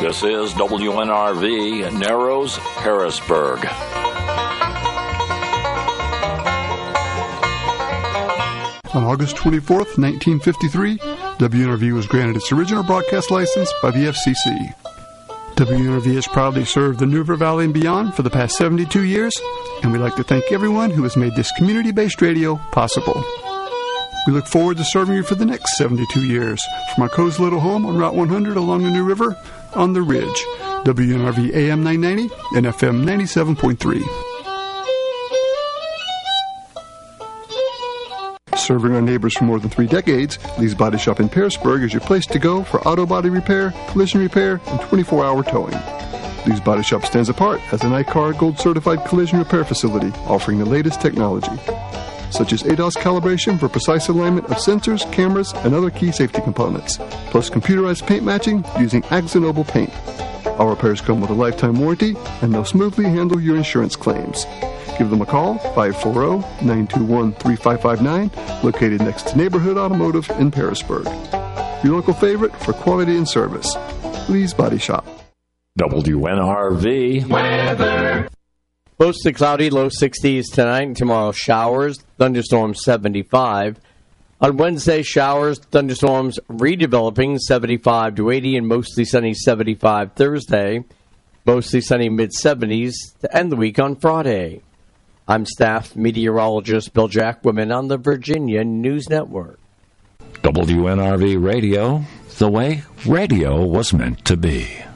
This is WNRV, Narrows, Harrisburg. On August 24th, 1953, WNRV was granted its original broadcast license by the FCC. WNRV has proudly served the New River Valley and beyond for the past 72 years, and we'd like to thank everyone who has made this community-based radio possible. We look forward to serving you for the next 72 years from our cozy little home on Route 100 along the New River on the Ridge, WNRV AM 990 and FM 97.3. Serving our neighbors for more than 3 decades, Lee's Body Shop in Pearisburg is your place to go for auto body repair, collision repair, and 24-hour towing. Lee's Body Shop stands apart as an ICAR Gold Certified collision repair facility offering the latest technology, such as ADAS calibration for precise alignment of sensors, cameras, and other key safety components, plus computerized paint matching using Axanoble paint. Our repairs come with a lifetime warranty, and they'll smoothly handle your insurance claims. Give them a call, 540-921-3559, located next to Neighborhood Automotive in Pearisburg. Your local favorite for quality and service, Lee's Body Shop. WNRV weather. Mostly cloudy, low 60s tonight, and tomorrow showers, thunderstorms 75. On Wednesday, showers, thunderstorms redeveloping 75 to 80, and mostly sunny 75 Thursday. Mostly sunny mid-70s to end the week on Friday. I'm staff meteorologist Bill Jacquemin on the Virginia News Network. WNRV Radio, the way radio was meant to be.